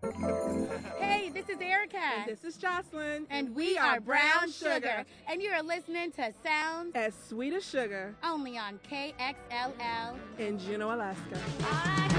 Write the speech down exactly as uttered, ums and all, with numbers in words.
Hey, this is Erica. And this is Jocelyn. And we are Brown Sugar. And you are listening to Sounds as Sweet as Sugar. Only on K X L L in Juneau, Alaska. I